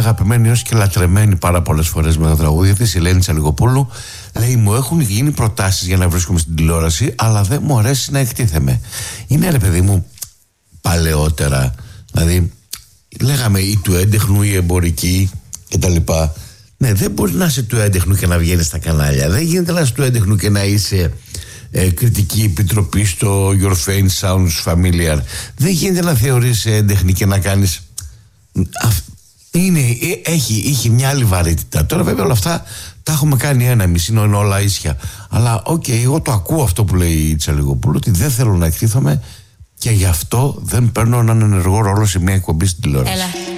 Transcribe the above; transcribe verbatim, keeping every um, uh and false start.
αγαπημένη έως και λατρεμένη πάρα πολλές φορές με τα τραγούδια της, η Ελένη Τσαλιγοπούλου. Λέει: μου έχουν γίνει προτάσεις για να βρίσκομαι στην τηλεόραση, αλλά δεν μου αρέσει να εκτίθεμαι. Είναι, ρε παιδί μου, παλαιότερα. Δηλαδή, λέγαμε ή του έντεχνου ή εμπορική κτλ. Ναι, δεν μπορεί να είσαι του έντεχνου και να βγαίνεις στα κανάλια. Δεν γίνεται να είσαι του έντεχνου και να είσαι ε, κριτική επιτροπή στο Your Fame Sounds Familiar. Δεν γίνεται να θεωρείς έντεχνη και να κάνεις. Είναι, έχει, είχε μια άλλη βαρύτητα. Τώρα βέβαια όλα αυτά τα έχουμε κάνει ένα εμείς, είναι όλα ίσια. Αλλά οκ, okay, εγώ το ακούω αυτό που λέει η Τσαλιγοπούλου, ότι δεν θέλω να εκτίθομαι και γι' αυτό δεν παίρνω έναν ενεργό ρόλο σε μια εκπομπή στην τηλεόραση. Έλα.